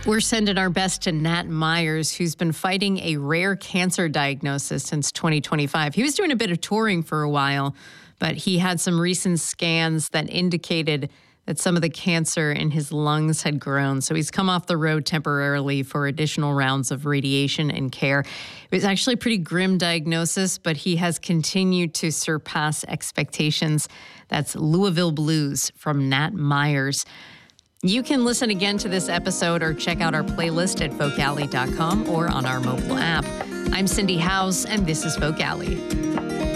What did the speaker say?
We're sending our best to Nat Myers, who's been fighting a rare cancer diagnosis since 2025. He was doing a bit of touring for a while, but he had some recent scans that indicated that some of the cancer in his lungs had grown. So he's come off the road temporarily for additional rounds of radiation and care. It was actually a pretty grim diagnosis, but he has continued to surpass expectations. That's Louisville Blues from Nat Myers. You can listen again to this episode or check out our playlist at folkalley.com or on our mobile app. I'm Cindy House, and this is Folk Alley.